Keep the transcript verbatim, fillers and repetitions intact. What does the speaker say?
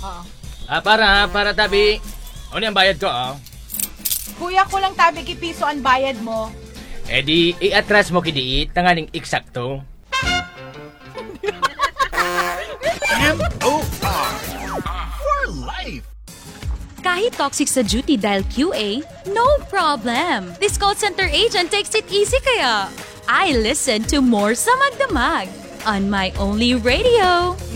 Oo. Ah, para, para tabi. Ano yung bayad ko, oh? Kuya, kulang tabi ki piso ang bayad mo. Eh di, i-atras mo kidiit, tanganing eksakto. M O R for life. Kahit toxic sa duty dahil Q A, no problem. This call center agent takes it easy kaya. I listen to more sa Magdamag on my only radio.